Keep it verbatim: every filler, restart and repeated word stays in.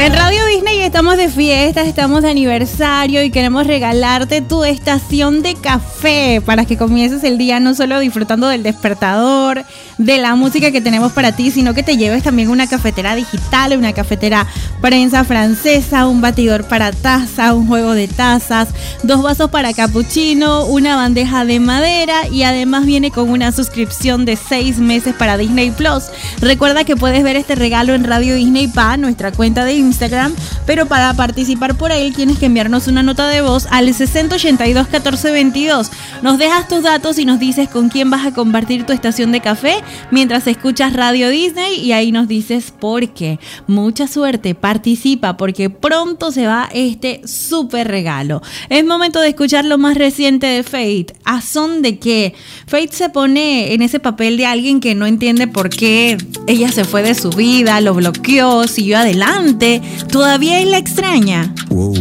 En Radio Disney estamos de fiestas, estamos de aniversario y queremos regalarte tu estación de café para que comiences el día no solo disfrutando del despertador, de la música que tenemos para ti, sino que te lleves también una cafetera digital, una cafetera prensa francesa, un batidor para taza, un juego de tazas, dos vasos para cappuccino, una bandeja de madera y además viene con una suscripción de seis meses para Disney Plus. Recuerda que puedes ver este regalo en Radio Disney Pa, nuestra cuenta de Instagram, pero para participar por él tienes que enviarnos una nota de voz al sesenta ochenta y dos catorce veintidós. Nos dejas tus datos y nos dices con quién vas a compartir tu estación de café mientras escuchas Radio Disney y ahí nos dices por qué. Mucha suerte, participa porque pronto se va este súper regalo. Es momento de escuchar lo más reciente de Fate. ¿A son de qué? Fate se pone en ese papel de alguien que no entiende por qué ella se fue de su vida, lo bloqueó, siguió adelante. Todavía él la extraña. Wow.